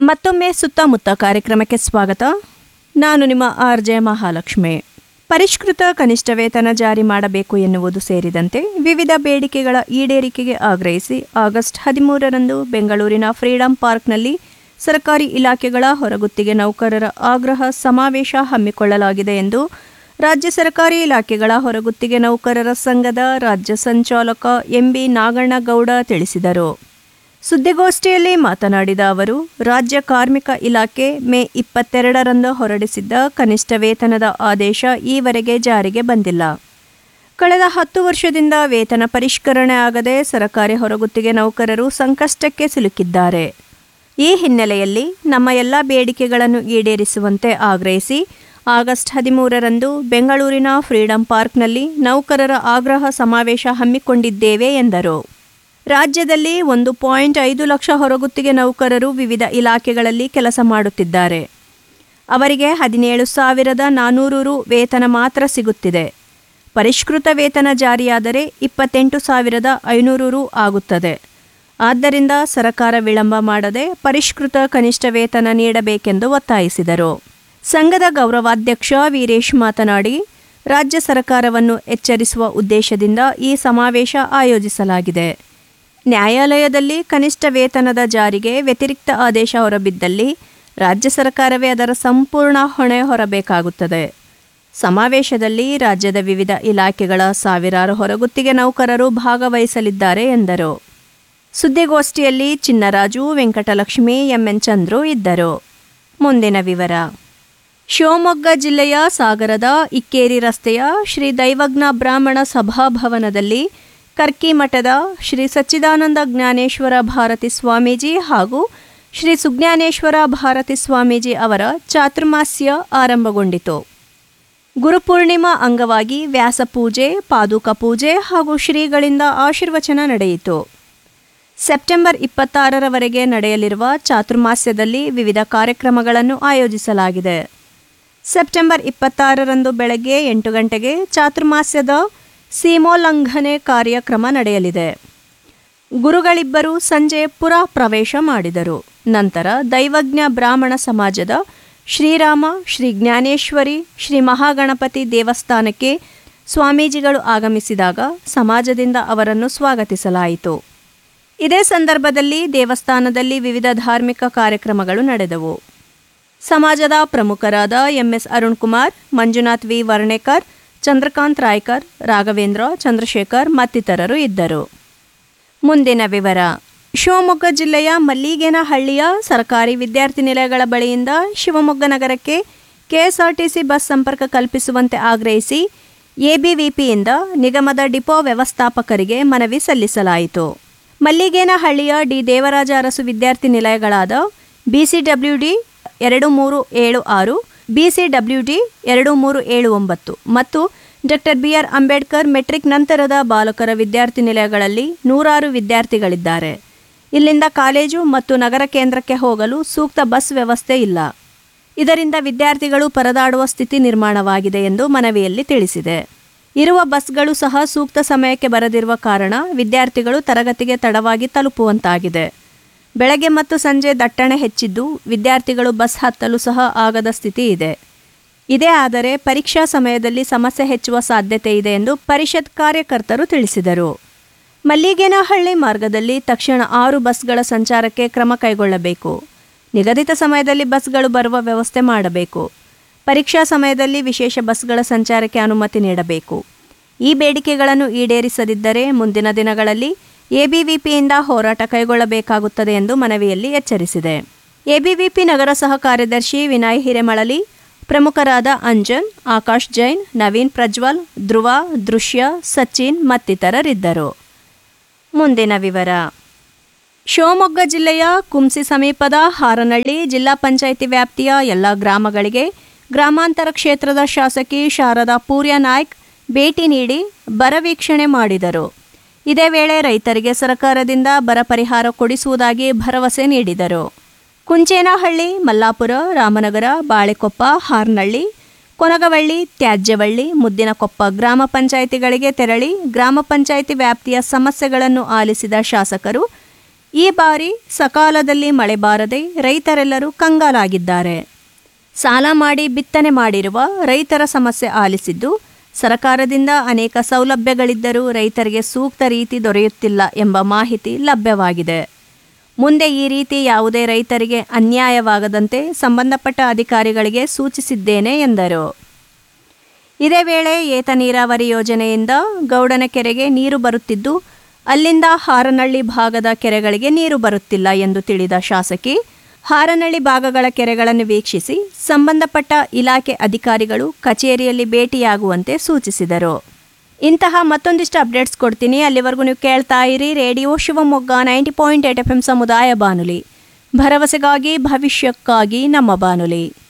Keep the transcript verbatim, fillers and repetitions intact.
ಮತ್ತೊಮ್ಮೆ ಸುತ್ತಮುತ್ತ ಕಾರ್ಯಕ್ರಮಕ್ಕೆ ಸ್ವಾಗತ. ನಾನು ನಿಮ್ಮ ಆರ್ ಜೆ ಮಹಾಲಕ್ಷ್ಮಿ. ಪರಿಷ್ಕೃತ ಕನಿಷ್ಠ ವೇತನ ಜಾರಿ ಮಾಡಬೇಕು ಎನ್ನುವುದು ಸೇರಿದಂತೆ ವಿವಿಧ ಬೇಡಿಕೆಗಳ ಈಡೇರಿಕೆಗೆ ಆಗ್ರಹಿಸಿ ಆಗಸ್ಟ್ ಹದಿಮೂರರಂದು ಬೆಂಗಳೂರಿನ ಫ್ರೀಡಂ ಪಾರ್ಕ್ನಲ್ಲಿ ಸರ್ಕಾರಿ ಇಲಾಖೆಗಳ ಹೊರಗುತ್ತಿಗೆ ನೌಕರರ ಆಗ್ರಹ ಸಮಾವೇಶ ಹಮ್ಮಿಕೊಳ್ಳಲಾಗಿದೆ ಎಂದು ರಾಜ್ಯ ಸರ್ಕಾರಿ ಇಲಾಖೆಗಳ ಹೊರಗುತ್ತಿಗೆ ನೌಕರರ ಸಂಘದ ರಾಜ್ಯ ಸಂಚಾಲಕ ಎಂ ಬಿ ನಾಗಣ್ಣಗೌಡ ತಿಳಿಸಿದರು. ಸುದ್ದಿಗೋಷ್ಠಿಯಲ್ಲಿ ಮಾತನಾಡಿದ ಅವರು, ರಾಜ್ಯ ಕಾರ್ಮಿಕ ಇಲಾಖೆ ಮೇ ಇಪ್ಪತ್ತೆರಡರಂದು ಹೊರಡಿಸಿದ್ದ ಕನಿಷ್ಠ ವೇತನದ ಆದೇಶ ಈವರೆಗೆ ಜಾರಿಗೆ ಬಂದಿಲ್ಲ. ಕಳೆದ ಹತ್ತು ವರ್ಷದಿಂದ ವೇತನ ಪರಿಷ್ಕರಣೆ ಆಗದೆ ಸರ್ಕಾರಿ ಹೊರಗುತ್ತಿಗೆ ನೌಕರರು ಸಂಕಷ್ಟಕ್ಕೆ ಸಿಲುಕಿದ್ದಾರೆ. ಈ ಹಿನ್ನೆಲೆಯಲ್ಲಿ ನಮ್ಮ ಎಲ್ಲ ಬೇಡಿಕೆಗಳನ್ನು ಈಡೇರಿಸುವಂತೆ ಆಗ್ರಹಿಸಿ ಆಗಸ್ಟ್ ಹದಿಮೂರರಂದು ಬೆಂಗಳೂರಿನ ಫ್ರೀಡಂ ಪಾರ್ಕ್ನಲ್ಲಿ ನೌಕರರ ಆಗ್ರಹ ಸಮಾವೇಶ ಹಮ್ಮಿಕೊಂಡಿದ್ದೇವೆ ಎಂದರು. ರಾಜ್ಯದಲ್ಲಿ ಒಂದು ಪಾಯಿಂಟ್ ಐದು ಲಕ್ಷ ಹೊರಗುತ್ತಿಗೆ ನೌಕರರು ವಿವಿಧ ಇಲಾಖೆಗಳಲ್ಲಿ ಕೆಲಸ ಮಾಡುತ್ತಿದ್ದಾರೆ. ಅವರಿಗೆ ಹದಿನೇಳು ಸಾವಿರದ ನಾನ್ನೂರು ರು ವೇತನ ಮಾತ್ರ ಸಿಗುತ್ತಿದೆ. ಪರಿಷ್ಕೃತ ವೇತನ ಜಾರಿಯಾದರೆ ಇಪ್ಪತ್ತೆಂಟು ಸಾವಿರದ ಐನೂರು ರು ಆಗುತ್ತದೆ. ಆದ್ದರಿಂದ ಸರ್ಕಾರ ವಿಳಂಬ ಮಾಡದೆ ಪರಿಷ್ಕೃತ ಕನಿಷ್ಠ ವೇತನ ನೀಡಬೇಕೆಂದು ಒತ್ತಾಯಿಸಿದರು. ಸಂಘದ ಗೌರವಾಧ್ಯಕ್ಷ ವೀರೇಶ್ ಮಾತನಾಡಿ, ರಾಜ್ಯ ಸರ್ಕಾರವನ್ನು ಎಚ್ಚರಿಸುವ ಉದ್ದೇಶದಿಂದ ಈ ಸಮಾವೇಶ ಆಯೋಜಿಸಲಾಗಿದೆ. ನ್ಯಾಯಾಲಯದಲ್ಲಿ ಕನಿಷ್ಠ ವೇತನದ ಜಾರಿಗೆ ವ್ಯತಿರಿಕ್ತ ಆದೇಶ ಹೊರಬಿದ್ದಲ್ಲಿ ರಾಜ್ಯ ಸರ್ಕಾರವೇ ಅದರ ಸಂಪೂರ್ಣ ಹೊಣೆ ಹೊರಬೇಕಾಗುತ್ತದೆ. ಸಮಾವೇಶದಲ್ಲಿ ರಾಜ್ಯದ ವಿವಿಧ ಇಲಾಖೆಗಳ ಸಾವಿರಾರು ಹೊರಗುತ್ತಿಗೆ ನೌಕರರು ಭಾಗವಹಿಸಲಿದ್ದಾರೆ ಎಂದರು. ಸುದ್ದಿಗೋಷ್ಠಿಯಲ್ಲಿ ಚಿನ್ನರಾಜು, ವೆಂಕಟಲಕ್ಷ್ಮಿ, ಎಂಎನ್ ಚಂದ್ರು ಇದ್ದರು. ಮುಂದಿನ ವಿವರ. ಶಿವಮೊಗ್ಗ ಜಿಲ್ಲೆಯ ಸಾಗರದ ಇಕ್ಕೇರಿ ರಸ್ತೆಯ ಶ್ರೀ ದೈವಜ್ಞ ಬ್ರಾಹ್ಮಣ ಸಭಾಭವನದಲ್ಲಿ ಕರ್ಕಿ ಮಠದ ಶ್ರೀ ಸಚ್ಚಿದಾನಂದ ಜ್ಞಾನೇಶ್ವರ ಭಾರತಿ ಸ್ವಾಮೀಜಿ ಹಾಗೂ ಶ್ರೀ ಸುಜ್ಞಾನೇಶ್ವರ ಭಾರತಿ ಸ್ವಾಮೀಜಿ ಅವರ ಚಾತುರ್ಮಾಸ್ಯ ಆರಂಭಗೊಂಡಿತು. ಗುರುಪೂರ್ಣಿಮಾ ಅಂಗವಾಗಿ ವ್ಯಾಸಪೂಜೆ, ಪಾದುಕ ಪೂಜೆ ಹಾಗೂ ಶ್ರೀಗಳಿಂದ ಆಶೀರ್ವಚನ ನಡೆಯಿತು. ಸೆಪ್ಟೆಂಬರ್ ಇಪ್ಪತ್ತಾರರವರೆಗೆ ನಡೆಯಲಿರುವ ಚಾತುರ್ಮಾಸ್ಯದಲ್ಲಿ ವಿವಿಧ ಕಾರ್ಯಕ್ರಮಗಳನ್ನು ಆಯೋಜಿಸಲಾಗಿದೆ. ಸೆಪ್ಟೆಂಬರ್ ಇಪ್ಪತ್ತಾರರಂದು ಬೆಳಗ್ಗೆ ಎಂಟು ಗಂಟೆಗೆ ಚಾತುರ್ಮಾಸ್ಯದ ಸೀಮೋಲ್ಲಂಘನೆ ಕಾರ್ಯಕ್ರಮ ನಡೆಯಲಿದೆ. ಗುರುಗಳಿಬ್ಬರು ಸಂಜೆ ಪುರ ಪ್ರವೇಶ ಮಾಡಿದರು. ನಂತರ ದೈವಜ್ಞ ಬ್ರಾಹ್ಮಣ ಸಮಾಜದ ಶ್ರೀರಾಮ, ಶ್ರೀ ಜ್ಞಾನೇಶ್ವರಿ, ಶ್ರೀ ಮಹಾಗಣಪತಿ ದೇವಸ್ಥಾನಕ್ಕೆ ಸ್ವಾಮೀಜಿಗಳು ಆಗಮಿಸಿದಾಗ ಸಮಾಜದಿಂದ ಅವರನ್ನು ಸ್ವಾಗತಿಸಲಾಯಿತು. ಇದೇ ಸಂದರ್ಭದಲ್ಲಿ ದೇವಸ್ಥಾನದಲ್ಲಿ ವಿವಿಧ ಧಾರ್ಮಿಕ ಕಾರ್ಯಕ್ರಮಗಳು ನಡೆದವು. ಸಮಾಜದ ಪ್ರಮುಖರಾದ ಎಂಎಸ್ ಅರುಣ್ ಕುಮಾರ್, ಮಂಜುನಾಥ್ ವಿ ವರ್ಣೇಕರ್, ಚಂದ್ರಕಾಂತ್ ರಾಯ್ಕರ್, ರಾಘವೇಂದ್ರ, ಚಂದ್ರಶೇಖರ್ ಮತ್ತಿತರರು ಇದ್ದರು. ಮುಂದಿನ ವಿವರ. ಶಿವಮೊಗ್ಗ ಜಿಲ್ಲೆಯ ಮಲ್ಲಿಗೇನಹಳ್ಳಿಯ ಸರ್ಕಾರಿ ವಿದ್ಯಾರ್ಥಿ ನಿಲಯಗಳ ಬಳಿಯಿಂದ ಶಿವಮೊಗ್ಗ ನಗರಕ್ಕೆ ಕೆಎಸ್ಆರ್ಟಿಸಿ ಬಸ್ ಸಂಪರ್ಕ ಕಲ್ಪಿಸುವಂತೆ ಆಗ್ರಹಿಸಿ ಎಬಿವಿಪಿಯಿಂದ ನಿಗಮದ ಡಿಪೋ ವ್ಯವಸ್ಥಾಪಕರಿಗೆ ಮನವಿ ಸಲ್ಲಿಸಲಾಯಿತು. ಮಲ್ಲಿಗೇನಹಳ್ಳಿಯ ಡಿ ದೇವರಾಜ ಅರಸು ವಿದ್ಯಾರ್ಥಿ ನಿಲಯಗಳಾದ ಬಿಸಿಡಬ್ಲ್ಯೂಡಿ ಎರಡು ಮೂರು ಏಳು ಆರು, ಬಿಸಿಡಬ್ಲ್ಯೂಡಿ ಎರಡು ಮೂರು ಏಳು ಒಂಬತ್ತು ಮತ್ತು doctor B R Ambedkar metric ನಂತರದ ಬಾಲಕರ ವಿದ್ಯಾರ್ಥಿ ನಿಲಯಗಳಲ್ಲಿ ನೂರಾರು ವಿದ್ಯಾರ್ಥಿಗಳಿದ್ದಾರೆ. ಇಲ್ಲಿಂದ ಕಾಲೇಜು ಮತ್ತು ನಗರ ಕೇಂದ್ರಕ್ಕೆ ಹೋಗಲು ಸೂಕ್ತ ಬಸ್ ವ್ಯವಸ್ಥೆ ಇಲ್ಲ. ಇದರಿಂದ ವಿದ್ಯಾರ್ಥಿಗಳು ಪರದಾಡುವ ಸ್ಥಿತಿ ನಿರ್ಮಾಣವಾಗಿದೆ ಎಂದು ಮನವಿಯಲ್ಲಿ ತಿಳಿಸಿದೆ. ಇರುವ ಬಸ್ಗಳು ಸಹ ಸೂಕ್ತ ಸಮಯಕ್ಕೆ ಬರದಿರುವ ಕಾರಣ ವಿದ್ಯಾರ್ಥಿಗಳು ತರಗತಿಗೆ ತಡವಾಗಿ ತಲುಪುವಂತಾಗಿದೆ. ಬೆಳಗ್ಗೆ ಮತ್ತು ಸಂಜೆ ದಟ್ಟಣೆ ಹೆಚ್ಚಿದ್ದು ವಿದ್ಯಾರ್ಥಿಗಳು ಬಸ್ ಹತ್ತಲು ಸಹ ಆಗದ ಸ್ಥಿತಿ ಇದೆ. ಇದೇ ಆದರೆ ಪರೀಕ್ಷಾ ಸಮಯದಲ್ಲಿ ಸಮಸ್ಯೆ ಹೆಚ್ಚುವ ಸಾಧ್ಯತೆ ಇದೆ ಎಂದು ಪರಿಷತ್ ಕಾರ್ಯಕರ್ತರು ತಿಳಿಸಿದರು. ಮಲ್ಲಿಗೇನಹಳ್ಳಿ ಮಾರ್ಗದಲ್ಲಿ ತಕ್ಷಣ ಆರು ಬಸ್ಗಳ ಸಂಚಾರಕ್ಕೆ ಕ್ರಮ ಕೈಗೊಳ್ಳಬೇಕು. ನಿಗದಿತ ಸಮಯದಲ್ಲಿ ಬಸ್ಗಳು ಬರುವ ವ್ಯವಸ್ಥೆ ಮಾಡಬೇಕು. ಪರೀಕ್ಷಾ ಸಮಯದಲ್ಲಿ ವಿಶೇಷ ಬಸ್ಗಳ ಸಂಚಾರಕ್ಕೆ ಅನುಮತಿ ನೀಡಬೇಕು. ಈ ಬೇಡಿಕೆಗಳನ್ನು ಈಡೇರಿಸದಿದ್ದರೆ ಮುಂದಿನ ದಿನಗಳಲ್ಲಿ ಎಬಿವಿಪಿಯಿಂದ ಹೋರಾಟ ಕೈಗೊಳ್ಳಬೇಕಾಗುತ್ತದೆ ಎಂದು ಮನವಿಯಲ್ಲಿ ಎಚ್ಚರಿಸಿದೆ. ಎಬಿವಿಪಿ ನಗರ ಸಹ ಕಾರ್ಯದರ್ಶಿ ವಿನಯ್ ಹಿರೇಮಳಲಿ, ಪ್ರಮುಖರಾದ ಅಂಜನ್, ಆಕಾಶ್ ಜೈನ್, ನವೀನ್ ಪ್ರಜ್ವಲ್, ಧ್ರುವ, ದೃಶ್ಯ, ಸಚಿನ್ ಮತ್ತಿತರರಿದ್ದರು. ಮುಂದಿನ ವಿವರ. ಶಿವಮೊಗ್ಗ ಜಿಲ್ಲೆಯ ಕುಂಸಿ ಸಮೀಪದ ಹಾರನಹಳ್ಳಿ ಜಿಲ್ಲಾ ಪಂಚಾಯಿತಿ ವ್ಯಾಪ್ತಿಯ ಎಲ್ಲ ಗ್ರಾಮಗಳಿಗೆ ಗ್ರಾಮಾಂತರ ಕ್ಷೇತ್ರದ ಶಾಸಕಿ ಶಾರದಾ ಪೂರ್ಯ ನಾಯ್ಕ್ ಭೇಟಿ ನೀಡಿ ಬರ ವೀಕ್ಷಣೆ ಮಾಡಿದರು. ಇದೇ ವೇಳೆ ರೈತರಿಗೆ ಸರ್ಕಾರದಿಂದ ಬರ ಪರಿಹಾರ ಕೊಡಿಸುವುದಾಗಿ ಭರವಸೆ ನೀಡಿದರು. ಕುಂಚೇನಹಳ್ಳಿ, ಮಲ್ಲಾಪುರ, ರಾಮನಗರ, ಬಾಳೆಕೊಪ್ಪ, ಹಾರನಹಳ್ಳಿ, ಕೊನಗವಳ್ಳಿ, ತ್ಯಾಜ್ಯವಳ್ಳಿ, ಮುದ್ದಿನಕೊಪ್ಪ ಗ್ರಾಮ ಪಂಚಾಯಿತಿಗಳಿಗೆ ತೆರಳಿ ಗ್ರಾಮ ಪಂಚಾಯಿತಿ ವ್ಯಾಪ್ತಿಯ ಸಮಸ್ಯೆಗಳನ್ನು ಆಲಿಸಿದ ಶಾಸಕರು ಈ ಬಾರಿ ಸಕಾಲದಲ್ಲಿ ಮಳೆ ಬಾರದೆ ರೈತರೆಲ್ಲರೂ ಕಂಗಾಲಾಗಿದ್ದಾರೆ. ಸಾಲ ಮಾಡಿ ಬಿತ್ತನೆ ಮಾಡಿರುವ ರೈತರ ಸಮಸ್ಯೆ ಆಲಿಸಿದ್ದು, ಸರಕಾರದಿಂದ ಅನೇಕ ಸೌಲಭ್ಯಗಳಿದ್ದರೂ ರೈತರಿಗೆ ಸೂಕ್ತ ರೀತಿ ದೊರೆಯುತ್ತಿಲ್ಲ ಎಂಬ ಮಾಹಿತಿ ಲಭ್ಯವಾಗಿದೆ. ಮುಂದೆ ಈ ರೀತಿ ಯಾವುದೇ ರೈತರಿಗೆ ಅನ್ಯಾಯವಾಗದಂತೆ ಸಂಬಂಧಪಟ್ಟ ಅಧಿಕಾರಿಗಳಿಗೆ ಸೂಚಿಸಿದ್ದೇನೆ ಎಂದರು. ಇದೇ ವೇಳೆ ಏತ ನೀರಾವರಿ ಯೋಜನೆಯಿಂದ ಗೌಡನ ಕೆರೆಗೆ ನೀರು ಬರುತ್ತಿದ್ದು, ಅಲ್ಲಿಂದ ಹಾರನಹಳ್ಳಿ ಭಾಗದ ಕೆರೆಗಳಿಗೆ ನೀರು ಬರುತ್ತಿಲ್ಲ ಎಂದು ತಿಳಿದ ಶಾಸಕಿ ಹಾರನಹಳ್ಳಿ ಭಾಗಗಳ ಕೆರೆಗಳನ್ನು ವೀಕ್ಷಿಸಿ ಸಂಬಂಧಪಟ್ಟ ಇಲಾಖೆ ಅಧಿಕಾರಿಗಳು ಕಚೇರಿಯಲ್ಲಿ ಭೇಟಿಯಾಗುವಂತೆ ಸೂಚಿಸಿದರು. ಇಂತಹ ಮತ್ತೊಂದಿಷ್ಟು ಅಪ್ಡೇಟ್ಸ್ ಕೊಡ್ತೀನಿ. ಅಲ್ಲಿವರೆಗೂ ನೀವು ಕೇಳ್ತಾ ಇರಿ radio Shivamogga ninety point eight F M ಸಮುದಾಯ ಬಾನುಲಿ, ಭರವಸೆಗಾಗಿ ಭವಿಷ್ಯಕ್ಕಾಗಿ ನಮ್ಮ ಬಾನುಲಿ.